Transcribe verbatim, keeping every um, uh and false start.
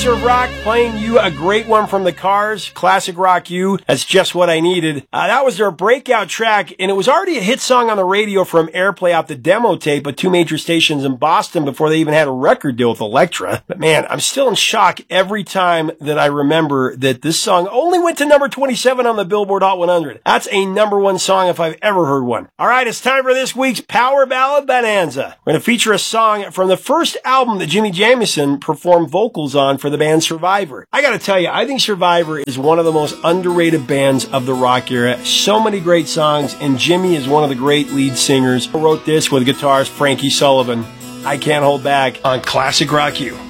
Master of Rock playing you a great one from the Cars, classic rock you. That's just what I needed. Uh, that was their breakout track, and it was already a hit song on the radio from airplay out the demo tape at two major stations in Boston before they even had a record deal with Elektra. But man, I'm still in shock every time that I remember that this song only went to number twenty-seven on the Billboard Hot one hundred. That's a number one song if I've ever heard one. All right, it's time for this week's Power Ballad Bonanza. We're going to feature a song from the first album that Jimmy Jamison performed vocals on for the band Survivor. I gotta tell you, I think Survivor is one of the most underrated bands of the rock era. So many great songs, and Jimmy is one of the great lead singers who wrote this with guitarist Frankie Sullivan. I Can't Hold Back on Classic Rock U.